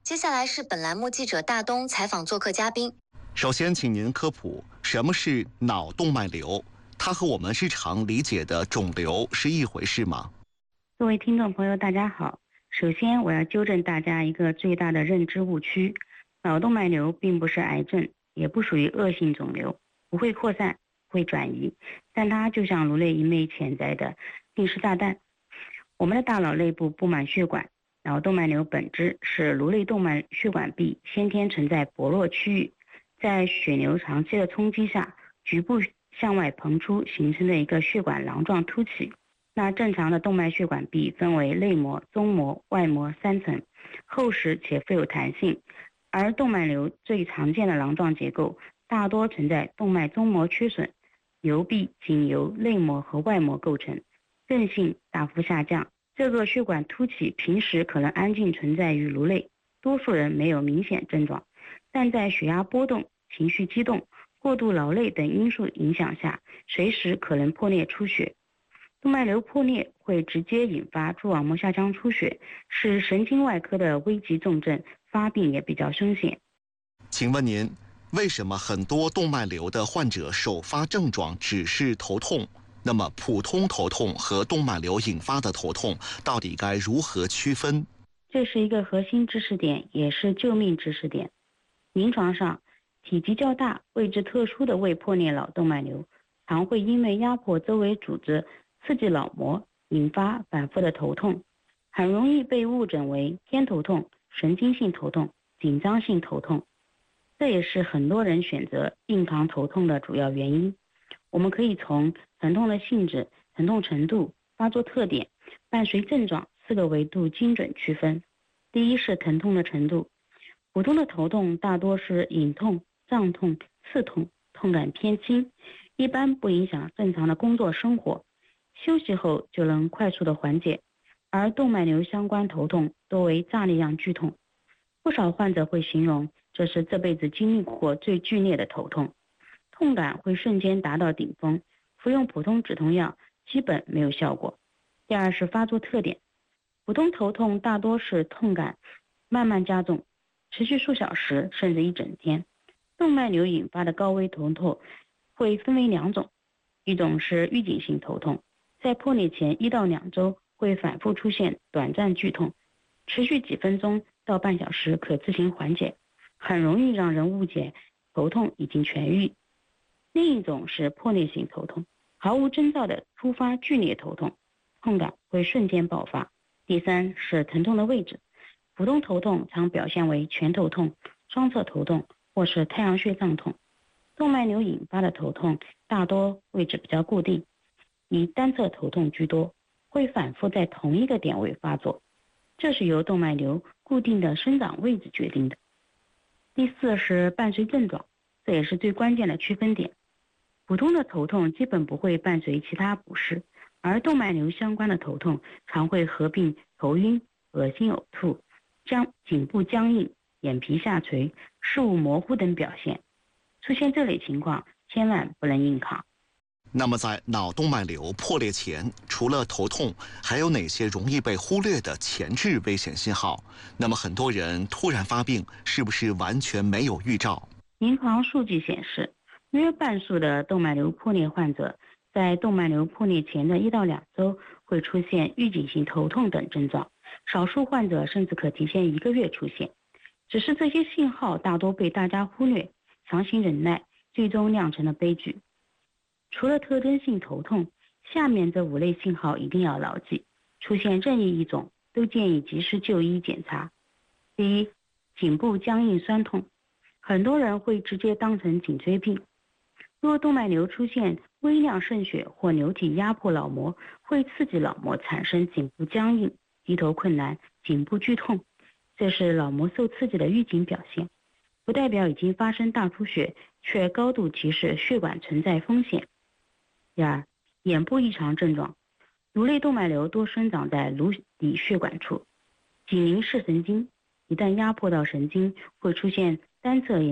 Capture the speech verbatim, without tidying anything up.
接下来是本栏目记者大东采访做客嘉宾。 首先，请您科普什么是脑动脉瘤，它和我们日常理解的肿瘤是一回事吗？ 各位听众朋友，大家好。首先，我要纠正大家一个最大的认知误区：脑动脉瘤并不是癌症，也不属于恶性肿瘤，不会扩散，不会转移，但它就像颅内一枚潜在的定时炸弹。我们的大脑内部布满血管，脑动脉瘤本质是颅内动脉血管壁先天存在薄弱区域，在血流长期的冲击下，局部向外膨出，形成了一个血管囊状凸起。那正常的动脉血管壁分为内膜、中膜、外膜三层，厚实且富有弹性。而动脉瘤最常见的囊状结构大多存在动脉中膜缺损，瘤壁仅由内膜和外膜构成，韧性大幅下降。这个血管凸起平时可能安静存在于颅内，多数人没有明显症状，但在血压波动、情绪激动、过度劳累等因素影响下，随时可能破裂出血。动脉瘤破裂会直接引发蛛网膜下腔出血，是神经外科的危急重症，发病也比较凶险。 请问您，为什么很多动脉瘤的患者首发症状只是头痛？那么普通头痛和动脉瘤引发的头痛到底该如何区分？ 这是一个核心知识点，也是救命知识点。临床上，体积较大、位置特殊的未破裂脑动脉瘤，常会因为压迫周围组织、刺激脑膜，引发反复的头痛，很容易被误诊为偏头痛、神经性头痛、紧张性头痛。这也是很多人选择硬扛头痛的主要原因。我们可以从疼痛的性质、疼痛程度、发作特点、伴随症状四个维度精准区分。第一是疼痛的程度，普通的头痛大多是隐痛、胀痛、刺痛，痛感偏轻，一般不影响正常的工作生活，休息后就能快速的缓解。而动脉瘤相关头痛多为炸裂样剧痛，不少患者会形容这是这辈子经历过最剧烈的头痛，痛感会瞬间达到顶峰，服用普通止痛药基本没有效果。第二是发作特点，普通头痛大多是痛感慢慢加重，持续数小时甚至一整天。动脉瘤引发的高危头痛会分为两种，一种是预警性头痛，在破裂前一到两周会反复出现短暂剧痛，持续几分钟到半小时可自行缓解，很容易让人误解头痛已经痊愈。另一种是破裂性头痛，毫无征兆的突发剧烈头痛，痛感会瞬间爆发。第三是疼痛的位置，普通头痛常表现为全头痛、双侧头痛或是太阳穴胀痛，动脉瘤引发的头痛大多位置比较固定，以单侧头痛居多，会反复在同一个点位发作，这是由动脉瘤固定的生长位置决定的。第四是伴随症状，这也是最关键的区分点。普通的头痛基本不会伴随其他不适，而动脉瘤相关的头痛常会合并头晕、恶心、呕吐、僵颈部僵硬、眼皮下垂、视物模糊等表现。出现这类情况，千万不能硬扛。 那么在脑动脉瘤破裂前，除了头痛，还有哪些容易被忽略的前置危险信号？那么很多人突然发病，是不是完全没有预兆？ 临床数据显示，约半数的动脉瘤破裂患者在动脉瘤破裂前的一到两周会出现预警性头痛等症状，少数患者甚至可提前一个月出现。只是这些信号大多被大家忽略，强行忍耐，最终酿成了悲剧。除了特征性头痛，下面这五类信号一定要牢记，出现任意一种都建议及时就医检查。第一，颈部僵硬酸痛，很多人会直接当成颈椎病。若动脉瘤出现微量渗血或瘤体压迫脑膜，会刺激脑膜产生颈部僵硬、低头困难、颈部剧痛，这是脑膜受刺激的预警表现，不代表已经发生大出血，却高度提示血管存在风险。第二，眼部异常症状，颅内动脉瘤多生长在颅底血管处，紧邻视神经，一旦压迫到神经，会出现单侧